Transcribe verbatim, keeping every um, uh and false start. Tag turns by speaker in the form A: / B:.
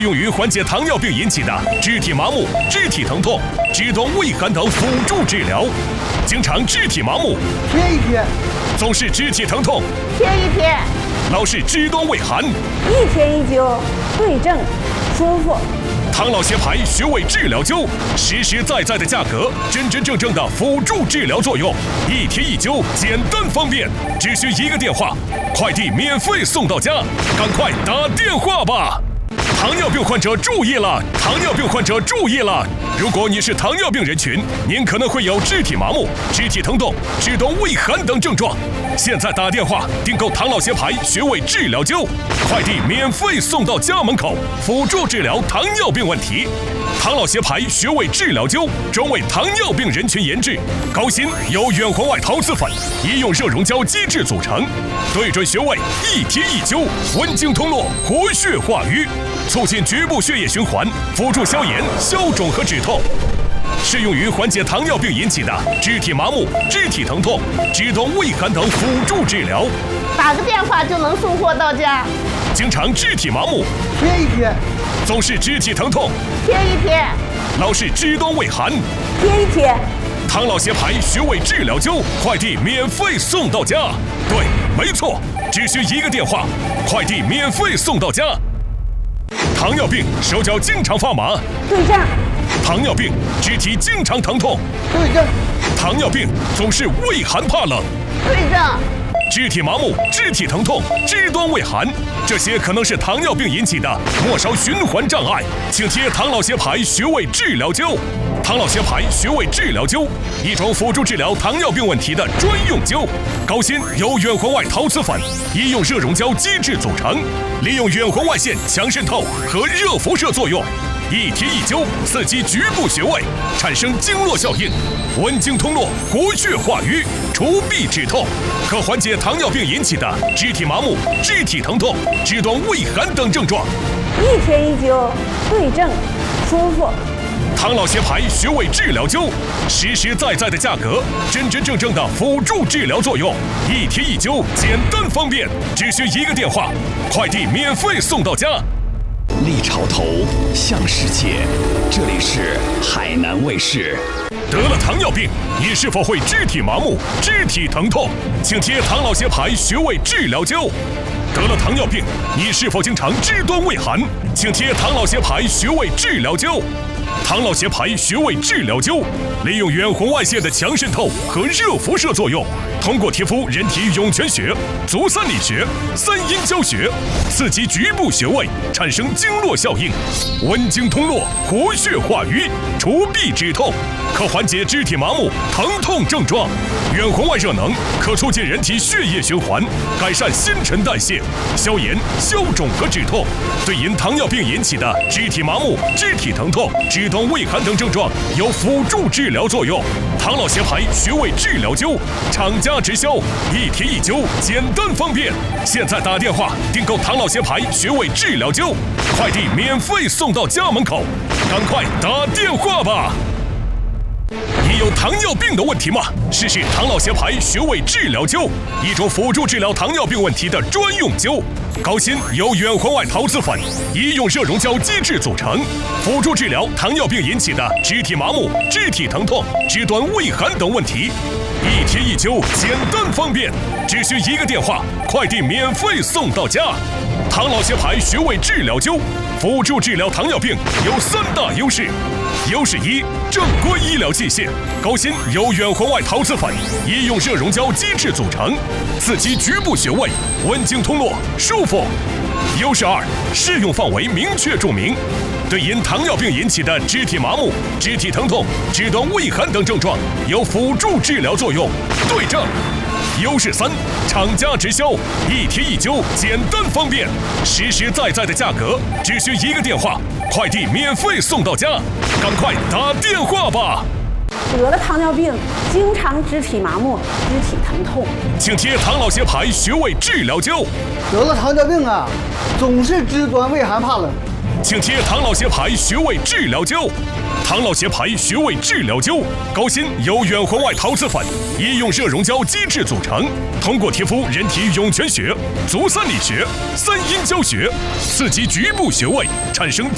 A: 用于缓解糖尿病引起的肢体麻木、肢体疼痛、肢端畏寒等辅助治疗。经常肢体麻木，
B: 贴一贴；
A: 总是肢体疼痛，
C: 贴一贴；
A: 老是肢端畏寒，
C: 一贴一灸，对症舒服。
A: 唐老协牌穴位治疗灸，实实在在的价格，真真正正的辅助治疗作用，一贴一灸，简单方便，只需一个电话，快递免费送到家，赶快打电话吧！糖尿病患者注意了！糖尿病患者注意了！如果你是糖尿病人群，您可能会有肢体麻木、肢体疼痛、肢端畏寒等症状。现在打电话订购唐老协牌穴位治疗灸，快递免费送到家门口，辅助治疗糖尿病问题。唐老协牌穴位治疗灸专为糖尿病人群研制，高芯由远红外陶瓷粉、医用热熔胶基质组成，对准穴位一贴一灸，温经通络，活血化瘀，促进局部血液循环，辅助消炎、消肿和止痛。适用于缓解糖尿病引起的肢体麻木、肢体疼痛、肢端畏寒等辅助治疗。
C: 打个电话就能送货到家。
A: 经常肢体麻木，
B: 贴一贴；
A: 总是肢体疼痛，
C: 贴一贴；
A: 老是肢端畏寒，
C: 贴一贴。
A: 唐老协牌穴位治疗灸，快递免费送到家。对，没错，只需一个电话，快递免费送到家。糖尿病手脚经常发麻，
C: 对症。
A: 糖尿病肢体经常疼痛，
B: 对症。
A: 糖尿病总是畏寒怕冷，
C: 对症。
A: 肢体麻木、肢体疼痛、肢端畏寒，这些可能是糖尿病引起的末梢循环障碍，请贴唐老协牌穴位治疗灸。唐老协牌穴位治疗灸，一种辅助治疗糖尿病问题的专用灸，高芯由远红外陶瓷粉、医用热熔胶基质组成，利用远红外线强渗透和热辐射作用，一贴一灸，刺激局部穴位，产生经络效应，温经通络，活血化瘀，除痹止痛，可缓解糖尿病引起的肢体麻木、肢体疼痛、肢端畏寒等症状。
C: 一贴一灸，对症舒服。
A: 唐老协牌穴位治疗灸，实实在在的价格，真真正正的辅助治疗作用，一贴一灸，简单方便，只需一个电话，快递免费送到家。
D: 立潮头，向世界，这里是海南卫视。
A: 得了糖尿病，你是否会肢体麻木、肢体疼痛？请贴唐老协牌穴位治疗灸。得了糖尿病，你是否经常肢端畏寒？请贴唐老协牌穴位治疗灸。唐老协牌穴位治疗灸，利用远红外线的强渗透和热辐射作用，通过贴敷人体涌泉穴、足三里穴、三阴交穴，刺激局部穴位，产生经络效应，温经通络，活血化瘀，除痹止痛，可缓解肢体麻木、疼痛症状。远红外热能可促进人体血液循环，改善新陈代谢，消炎、消肿和止痛，对因糖尿病引起的肢体麻木、肢体疼痛、肢端畏寒等症状有辅助治疗作用。唐老协牌穴位治疗灸，厂家直销，一贴一灸，简单方便。现在打电话订购唐老协牌穴位治疗灸，快递免费送到家门口，赶快打电话吧！你有糖尿病的问题吗？试试唐老协牌穴位治疗灸，一种辅助治疗糖尿病问题的专用灸。高芯由远红外陶瓷粉、医用热熔胶基质组成，辅助治疗糖尿病引起的肢体麻木、肢体疼痛、肢端畏寒等问题。一贴一灸，简单方便，只需一个电话，快递免费送到家。唐老协牌穴位治疗灸，辅助治疗糖尿病有三大优势。优势一，正规医疗器械，高芯由远红外陶瓷粉、医用热熔胶基质组成，刺激局部穴位，温经通络，舒服。优势二，适用范围明确注明，对因糖尿病引起的肢体麻木、肢体疼痛、肢端畏寒等症状有辅助治疗作用，对症。优势三，厂家直销，一贴一灸，简单方便，实实在在的价格，只需一个电话，快递免费送到家，赶快打电话吧！
C: 得了糖尿病，经常肢体麻木、肢体疼痛，
A: 请贴唐老协牌穴位治疗灸。
B: 得了糖尿病啊，总是肢端畏寒怕冷，
A: 请贴唐老协牌穴位治疗灸。唐老协牌穴位治疗灸，高芯由远红外陶瓷粉、医用热熔胶基质组成，通过贴敷人体涌泉穴、足三里穴、三阴交穴，刺激局部穴位，产生